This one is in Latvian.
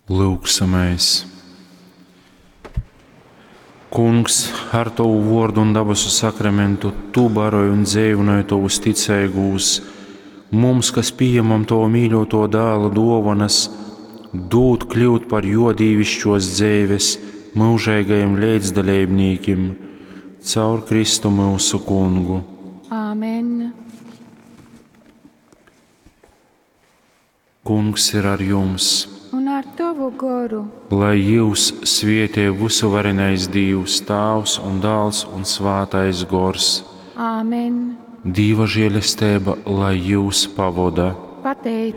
Lūksamais. Kungs, ar Tavu vārdu un dabasu sakramentu, Tu baroji un dzīvinoji Tavus ticīgus, mums, kas pieņemam Tavu mīļoto dēla dāvanas, dod kļūt par Jo dīvišķos dzīves, mūžīgajiem līdzdalībniekiem, caur Kristu mūsu Kungu. Āmen. Kungs ir ar jums. Un ar Tavu garu. Lai jūs svētī visuvarenais Dievs, Tēvs un Dēls un Svētais Gors. Āmen. Dieva žēlastība, lai jūs pavada. Pateicos